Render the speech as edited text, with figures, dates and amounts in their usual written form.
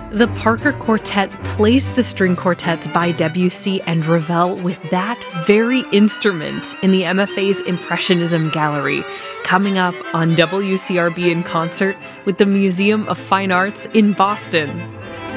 The Parker Quartet placed the string quartets by Debussy and Ravel with that very instrument in the MFA's Impressionism Gallery, coming up on WCRB in concert with the Museum of Fine Arts in Boston.